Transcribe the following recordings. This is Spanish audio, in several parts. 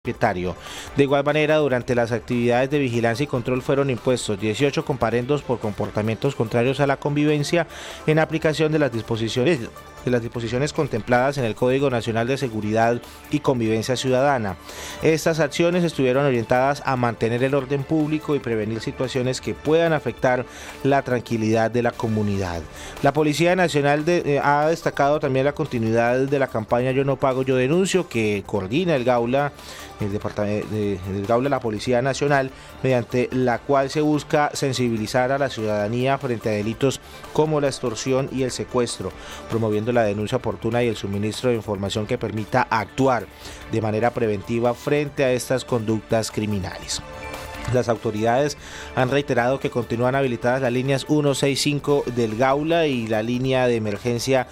propietario. De igual manera, durante las actividades de vigilancia y control fueron impuestos 18 comparendos por comportamientos contrarios a la convivencia en aplicación de las disposiciones contempladas en el Código Nacional de Seguridad y Convivencia Ciudadana. Estas acciones estuvieron orientadas a mantener el orden público y prevenir situaciones que puedan afectar la tranquilidad de la comunidad. La Policía Nacional ha destacado también la continuidad de la campaña Yo no pago, yo denuncio, que coordina el Gaula, el departamento del Gaula de la Policía Nacional, mediante la cual se busca sensibilizar a la ciudadanía frente a delitos como la extorsión y el secuestro, promoviendo la denuncia oportuna y el suministro de información que permita actuar de manera preventiva frente a estas conductas criminales. Las autoridades han reiterado que continúan habilitadas las líneas 165 del Gaula y la línea de emergencia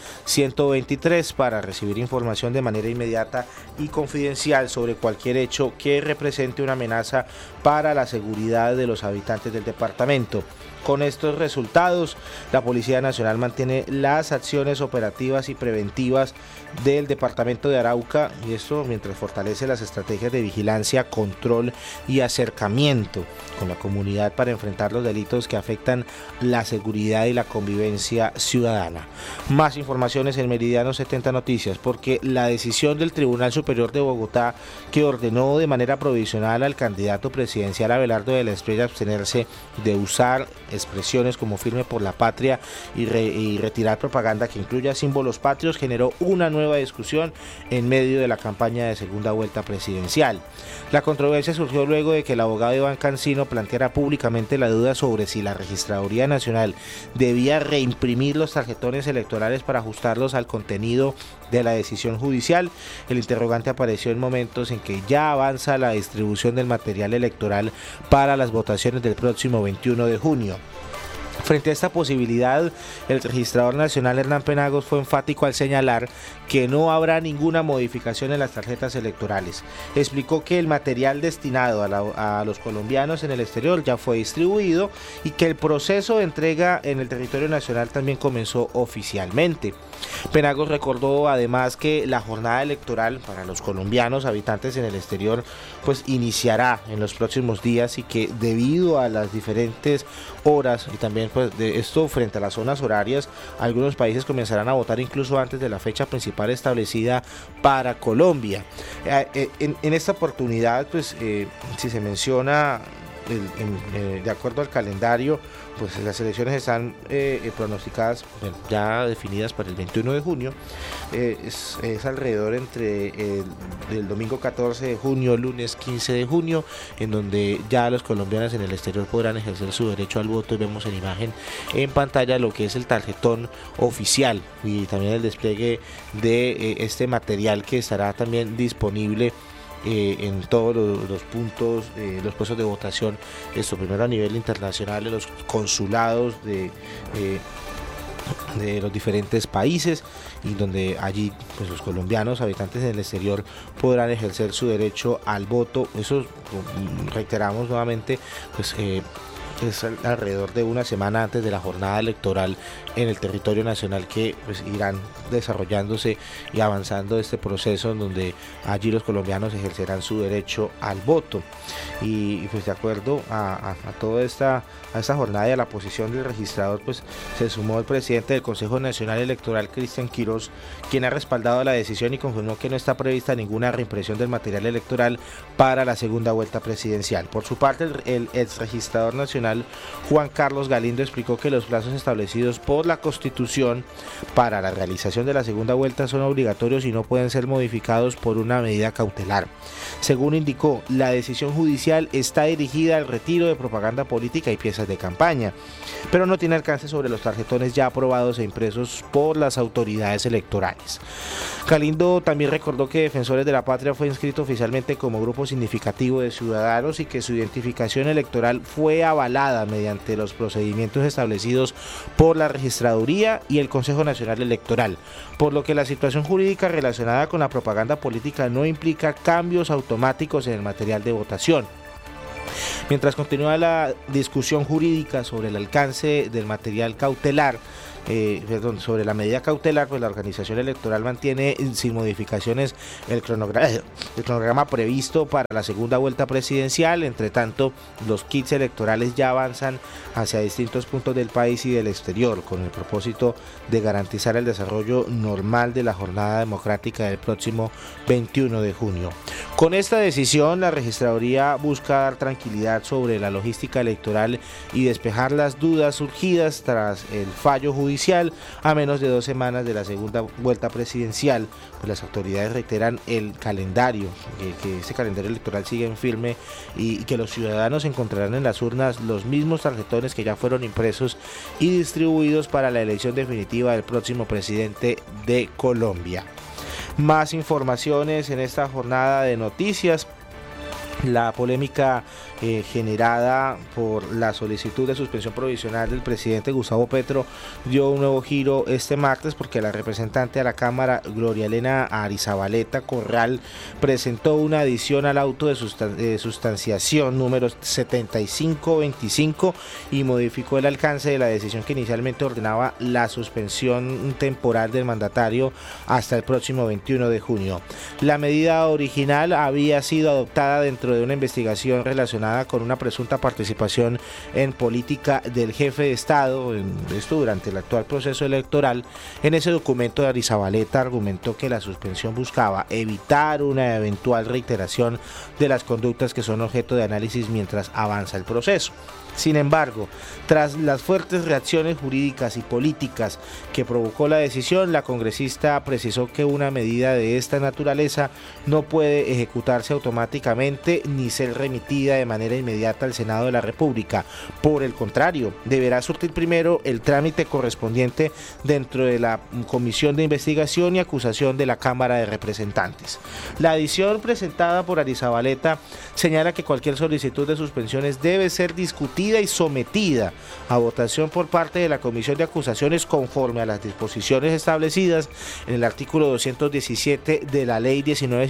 123 para recibir información de manera inmediata y confidencial sobre cualquier hecho que represente una amenaza para la seguridad de los habitantes del departamento. Con estos resultados, la Policía Nacional mantiene las acciones operativas y preventivas del departamento de Arauca, y esto mientras fortalece las estrategias de vigilancia, control y acercamiento con la comunidad para enfrentar los delitos que afectan la seguridad y la convivencia ciudadana. Más informaciones en Meridiano 70 Noticias, porque la decisión del Tribunal Superior de Bogotá, que ordenó de manera provisional al candidato presidencial Abelardo de la Espriella abstenerse de usar expresiones como firme por la patria y retirar propaganda que incluya símbolos patrios, generó una nueva discusión en medio de la campaña de segunda vuelta presidencial. La controversia surgió luego de que el abogado Iván Cancino planteara públicamente la duda sobre si la Registraduría Nacional debía reimprimir los tarjetones electorales para ajustarlos al contenido de la decisión judicial. El interrogante apareció en momentos en que ya avanza la distribución del material electoral para las votaciones del próximo 21 de junio. Frente a esta posibilidad, el registrador nacional Hernán Penagos fue enfático al señalar que no habrá ninguna modificación en las tarjetas electorales. Explicó que el material destinado a los colombianos en el exterior ya fue distribuido y que el proceso de entrega en el territorio nacional también comenzó oficialmente. Penagos recordó además que la jornada electoral para los colombianos habitantes en el exterior pues iniciará en los próximos días, y que debido a las diferentes horas y también pues de esto frente a las zonas horarias, algunos países comenzarán a votar incluso antes de la fecha principal establecida para Colombia. En esta oportunidad pues si se menciona de acuerdo al calendario, pues las elecciones están pronosticadas, ya definidas para el 21 de junio, es alrededor entre el domingo 14 de junio, lunes 15 de junio, en donde ya los colombianos en el exterior podrán ejercer su derecho al voto, y vemos en imagen en pantalla lo que es el tarjetón oficial y también el despliegue de este material que estará también disponible en todos los puntos, los puestos de votación, esto primero a nivel internacional, en los consulados de los diferentes países, y donde allí pues los colombianos habitantes en el exterior podrán ejercer su derecho al voto. Eso reiteramos nuevamente, pues es alrededor de una semana antes de la jornada electoral en el territorio nacional, que pues irán desarrollándose y avanzando este proceso en donde allí los colombianos ejercerán su derecho al voto. Y pues de acuerdo a toda esta jornada y a la posición del registrador, pues se sumó el presidente del Consejo Nacional Electoral, Cristian Quirós, quien ha respaldado la decisión y confirmó que no está prevista ninguna reimpresión del material electoral para la segunda vuelta presidencial. Por su parte, el exregistrador nacional Juan Carlos Galindo explicó que los plazos establecidos por la Constitución para la realización de la segunda vuelta son obligatorios y no pueden ser modificados por una medida cautelar. Según indicó, la decisión judicial está dirigida al retiro de propaganda política y piezas de campaña, pero no tiene alcance sobre los tarjetones ya aprobados e impresos por las autoridades electorales. Galindo también recordó que Defensores de la Patria fue inscrito oficialmente como grupo significativo de ciudadanos y que su identificación electoral fue avalada mediante los procedimientos establecidos por la Registraduría y el Consejo Nacional Electoral, por lo que la situación jurídica relacionada con la propaganda política no implica cambios automáticos en el material de votación. Mientras continúa la discusión jurídica sobre el alcance del material cautelar, sobre la medida cautelar, pues la organización electoral mantiene sin modificaciones el cronograma previsto para la segunda vuelta presidencial. Entre tanto, los kits electorales ya avanzan hacia distintos puntos del país y del exterior, con el propósito de garantizar el desarrollo normal de la jornada democrática del próximo 21 de junio. Con esta decisión, la registraduría busca dar tranquilidad sobre la logística electoral y despejar las dudas surgidas tras el fallo judicial a menos de 2 semanas de la segunda vuelta presidencial. Pues las autoridades reiteran el calendario, que este calendario electoral sigue en firme y que los ciudadanos encontrarán en las urnas los mismos tarjetones que ya fueron impresos y distribuidos para la elección definitiva del próximo presidente de Colombia. Más informaciones en esta jornada de noticias. La polémica generada por la solicitud de suspensión provisional del presidente Gustavo Petro dio un nuevo giro este martes, porque la representante a la Cámara, Gloria Elena Arizabaleta Corral, presentó una adición al auto de sustanciación número 7525 y modificó el alcance de la decisión que inicialmente ordenaba la suspensión temporal del mandatario hasta el próximo 21 de junio. La medida original había sido adoptada dentro de una investigación relacionada con una presunta participación en política del jefe de Estado, esto durante el actual proceso electoral. En ese documento, Arizabaleta argumentó que la suspensión buscaba evitar una eventual reiteración de las conductas que son objeto de análisis mientras avanza el proceso. Sin embargo, tras las fuertes reacciones jurídicas y políticas que provocó la decisión, la congresista precisó que una medida de esta naturaleza no puede ejecutarse automáticamente ni ser remitida de manera inmediata al Senado de la República. Por el contrario, deberá surtir primero el trámite correspondiente dentro de la Comisión de Investigación y Acusación de la Cámara de Representantes. La adición presentada por Arizabaleta señala que cualquier solicitud de suspensiones debe ser discutida y sometida a votación por parte de la Comisión de Acusaciones conforme a las disposiciones establecidas en el artículo 217 de la Ley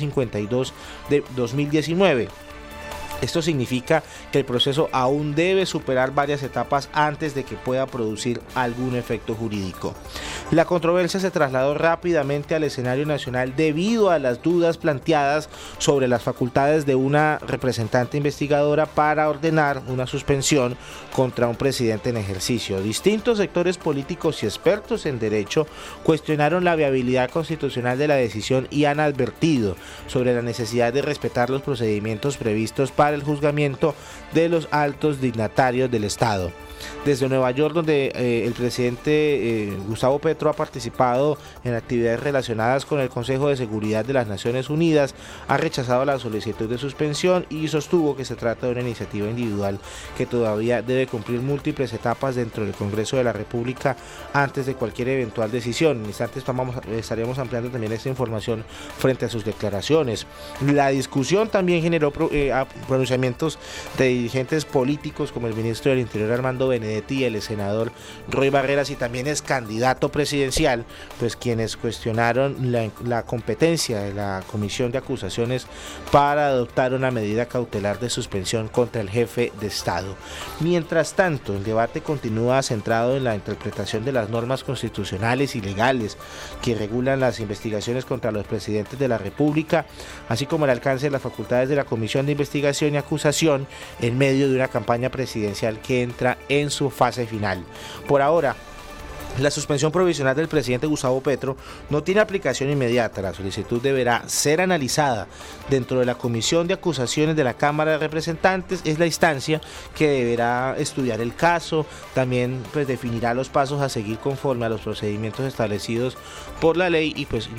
1952 de 2019. Esto significa que el proceso aún debe superar varias etapas antes de que pueda producir algún efecto jurídico. La controversia se trasladó rápidamente al escenario nacional debido a las dudas planteadas sobre las facultades de una representante investigadora para ordenar una suspensión contra un presidente en ejercicio. Distintos sectores políticos y expertos en derecho cuestionaron la viabilidad constitucional de la decisión y han advertido sobre la necesidad de respetar los procedimientos previstos para el juzgamiento de los altos dignatarios del Estado. Desde Nueva York, donde el presidente Gustavo Petro ha participado en actividades relacionadas con el Consejo de Seguridad de las Naciones Unidas, ha rechazado la solicitud de suspensión y sostuvo que se trata de una iniciativa individual que todavía debe cumplir múltiples etapas dentro del Congreso de la República antes de cualquier eventual decisión. En instantes estaremos ampliando también esta información frente a sus declaraciones. La discusión también generó pronunciamientos de dirigentes políticos como el ministro del Interior Armando Benedetti y el senador Roy Barreras, y también es candidato presidencial, pues quienes cuestionaron la competencia de la Comisión de Acusaciones para adoptar una medida cautelar de suspensión contra el jefe de Estado. Mientras tanto, el debate continúa centrado en la interpretación de las normas constitucionales y legales que regulan las investigaciones contra los presidentes de la República, así como el alcance de las facultades de la Comisión de Investigación y Acusación en medio de una campaña presidencial que entra en su fase final. Por ahora, la suspensión provisional del presidente Gustavo Petro no tiene aplicación inmediata. La solicitud deberá ser analizada dentro de la Comisión de Acusaciones de la Cámara de Representantes. Es la instancia que deberá estudiar el caso, también pues definirá los pasos a seguir conforme a los procedimientos establecidos por la ley, y pues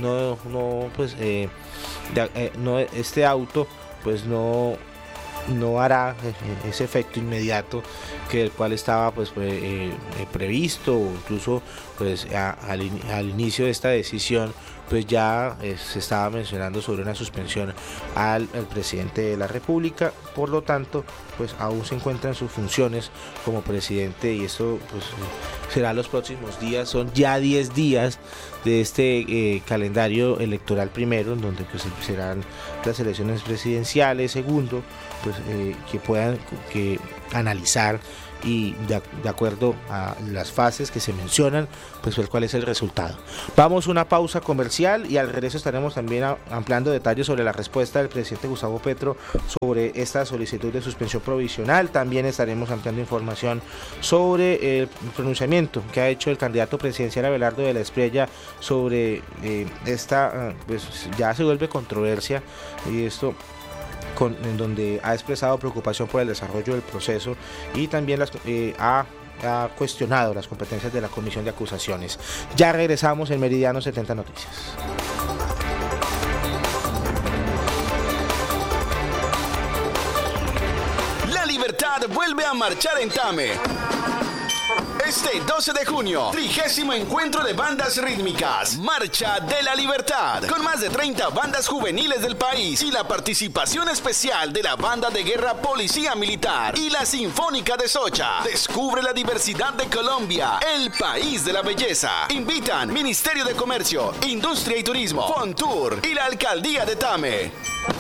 este auto pues no hará ese efecto inmediato que el cual estaba previsto, o incluso pues al inicio de esta decisión pues ya se estaba mencionando sobre una suspensión al presidente de la República. Por lo tanto, pues aún se encuentra en sus funciones como presidente, y esto pues será los próximos días. Son ya 10 días de este calendario electoral primero, en donde pues serán las elecciones presidenciales. Segundo, pues que puedan analizar y de acuerdo a las fases que se mencionan, pues ver cuál es el resultado. Vamos a una pausa comercial y al regreso estaremos también ampliando detalles sobre la respuesta del presidente Gustavo Petro sobre esta solicitud de suspensión provisional. También estaremos ampliando información sobre el pronunciamiento que ha hecho el candidato presidencial Abelardo de la Espriella sobre esta, pues ya se vuelve controversia, y esto en donde ha expresado preocupación por el desarrollo del proceso y también ha cuestionado las competencias de la Comisión de Acusaciones. Ya regresamos en Meridiano 70 Noticias. La libertad vuelve a marchar en Tame. Este 12 de junio, 30º encuentro de bandas rítmicas, Marcha de la Libertad, con más de 30 bandas juveniles del país y la participación especial de la banda de guerra Policía Militar y la Sinfónica de Socha. Descubre la diversidad de Colombia, el país de la belleza. Invitan Ministerio de Comercio, Industria y Turismo, Fontour y la Alcaldía de Tame.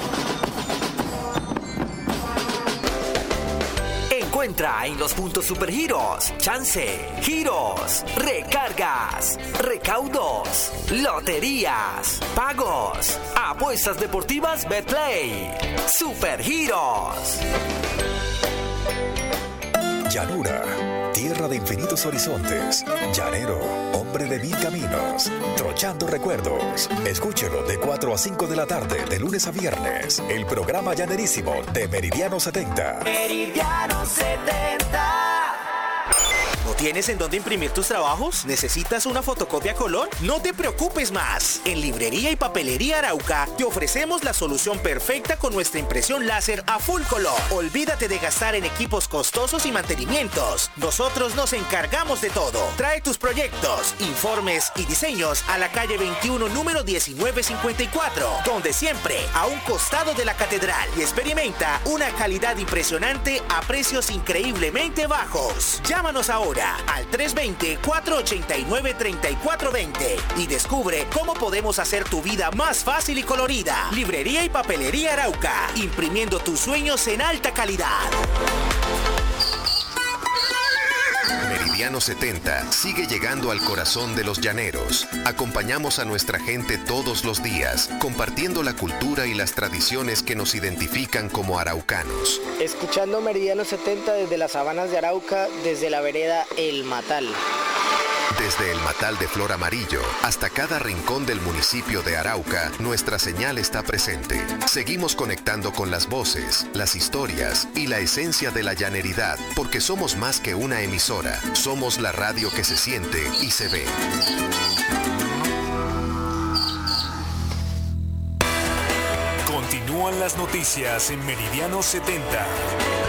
Encuentra en los puntos Supergiros, chance, giros, recargas, recaudos, loterías, pagos, apuestas deportivas Betplay. Supergiros. Llanura, tierra de infinitos horizontes. Llanero, hombre de 1000 caminos. Trochando recuerdos. Escúchelo de 4 a 5 de la tarde, de lunes a viernes. El programa llanerísimo de Meridiano 70. Meridiano 70. ¿No tienes en dónde imprimir tus trabajos? ¿Necesitas una fotocopia a color? No te preocupes más. En Librería y Papelería Arauca te ofrecemos la solución perfecta con nuestra impresión láser a full color. Olvídate de gastar en equipos costosos y mantenimientos. Nosotros nos encargamos de todo. Trae tus proyectos, informes y diseños a la calle 21, número 1954, donde siempre a un costado de la catedral, y experimenta una calidad impresionante a precios increíblemente bajos. Llámanos ahora al 320-489-3420 y descubre cómo podemos hacer tu vida más fácil y colorida. Librería y Papelería Arauca, imprimiendo tus sueños en alta calidad. Meridiano 70 sigue llegando al corazón de los llaneros. Acompañamos a nuestra gente todos los días, compartiendo la cultura y las tradiciones que nos identifican como araucanos. Escuchando Meridiano 70 desde las sabanas de Arauca, desde la vereda El Matal. Desde el Matal de Flor Amarillo hasta cada rincón del municipio de Arauca, nuestra señal está presente. Seguimos conectando con las voces, las historias y la esencia de la llaneridad, porque somos más que una emisora. Somos la radio que se siente y se ve. Continúan las noticias en Meridiano 70.